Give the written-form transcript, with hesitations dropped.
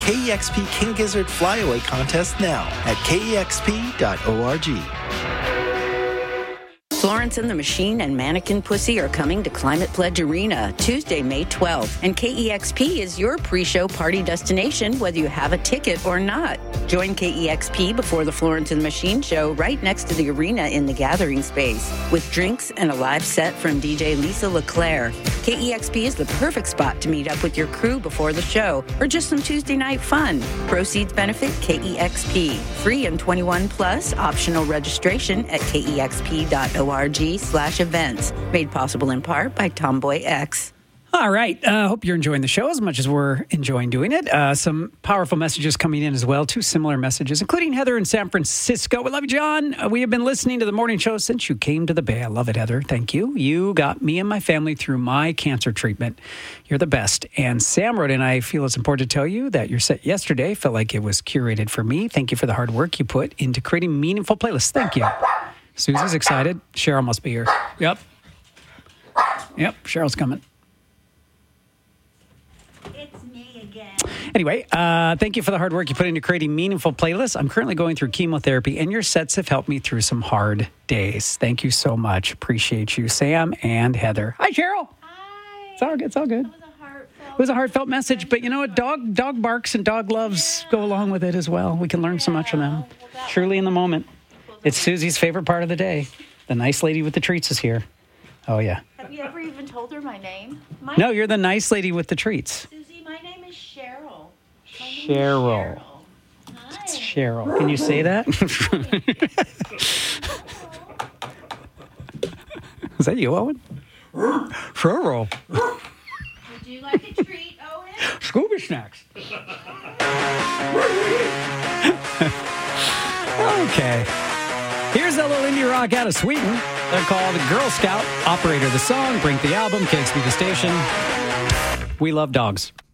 KEXP King Gizzard Flyaway Contest now at kexp.org. Florence and the Machine and Mannequin Pussy are coming to Climate Pledge Arena Tuesday, May 12th. And KEXP is your pre-show party destination, whether you have a ticket or not. Join KEXP before the Florence and the Machine show right next to the arena in the gathering space with drinks and a live set from DJ Lisa LeClaire. KEXP is the perfect spot to meet up with your crew before the show or just some Tuesday night fun. Proceeds benefit KEXP. Free and 21 plus, optional registration at kexp.org/events. Made possible in part by Tomboy X. All right. Hope you're enjoying the show as much as we're enjoying doing it. Some powerful messages coming in as well. 2 similar messages, including Heather in San Francisco. We love you, John. We have been listening to the morning show since you came to the Bay. I love it, Heather. Thank you. You got me and my family through my cancer treatment. You're the best. And Sam wrote in, I feel it's important to tell you that your set yesterday felt like it was curated for me. Thank you for the hard work you put into creating meaningful playlists. Thank you. Susie's excited. Cheryl must be here. Yep, Cheryl's coming. Anyway, thank you for the hard work you put into creating meaningful playlists. I'm currently going through chemotherapy, and your sets have helped me through some hard days. Thank you so much. Appreciate you, Sam and Heather. Hi, Cheryl. Hi. It's all good. It's all good. It was a heartfelt message, but you know what? Dog barks and dog loves go along with it as well. We can learn so much from them. Truly in the moment. It's Susie's favorite part of the day. The nice lady with the treats is here. Oh, yeah. Have you ever even told her my name? No, you're the nice lady with the treats. Susie, my name is Cheryl. Cheryl. Hi. It's Cheryl. Can you say that? Is that you, Owen? Cheryl. Would you like a treat, Owen? Scooby Snacks. Okay. Here's a little indie rock out of Sweden. They're called Girl Scout. Operator the song, Brink the album, KXP the station. We love dogs.